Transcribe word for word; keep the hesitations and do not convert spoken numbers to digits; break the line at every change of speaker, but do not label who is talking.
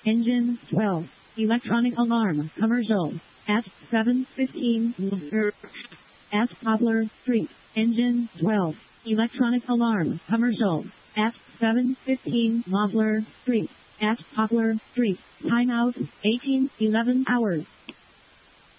Engine twelve. Electronic alarm. Commercial. At seven fifteen. At Poplar Street. Engine twelve. Electronic alarm. Commercial. At seven fifteen. Poplar Street. At Poplar Street. Timeout eighteen eleven hours.